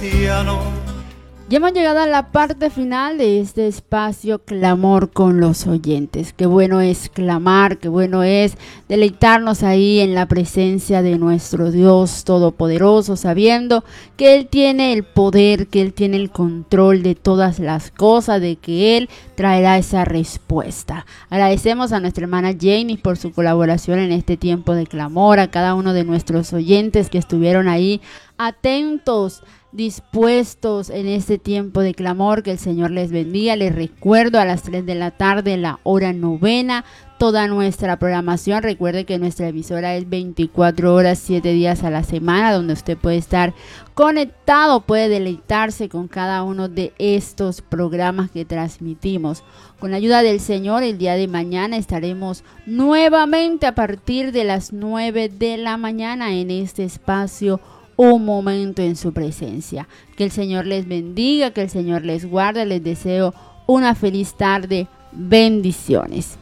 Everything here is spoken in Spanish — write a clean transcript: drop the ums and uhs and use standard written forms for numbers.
Ya hemos llegado a la parte final de este espacio Clamor con los oyentes. Qué bueno es clamar, qué bueno es deleitarnos ahí en la presencia de nuestro Dios Todopoderoso, sabiendo que Él tiene el poder, que Él tiene el control de todas las cosas, de que Él traerá esa respuesta. Agradecemos a nuestra hermana Jamie por su colaboración en este tiempo de clamor, a cada uno de nuestros oyentes que estuvieron ahí atentos, dispuestos en este tiempo de clamor. Que el Señor les bendiga. Les recuerdo a las 3 de la tarde, la hora novena, toda nuestra programación. Recuerde que nuestra emisora es 24 horas, 7 días a la semana, donde usted puede estar conectado, puede deleitarse con cada uno de estos programas que transmitimos. Con la ayuda del Señor, el día de mañana estaremos nuevamente a partir de las 9 de la mañana en este espacio Un Momento en su Presencia. Que el Señor les bendiga, que el Señor les guarde. Les deseo una feliz tarde. Bendiciones.